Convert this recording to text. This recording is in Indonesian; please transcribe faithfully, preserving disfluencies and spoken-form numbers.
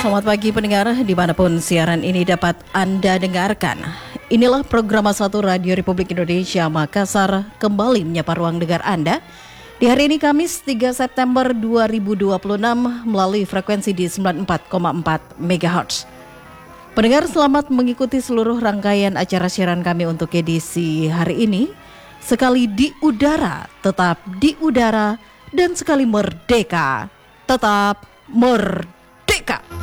Selamat pagi pendengar dimanapun siaran ini dapat Anda dengarkan. Inilah program satu Radio Republik Indonesia Makassar kembali menyapa ruang dengar Anda. Di hari ini Kamis tiga September dua ribu dua puluh enam melalui frekuensi di sembilan puluh empat koma empat megahertz. Pendengar selamat mengikuti seluruh rangkaian acara siaran kami untuk edisi hari ini. Sekali di udara, tetap di udara, dan sekali merdeka, tetap merdeka.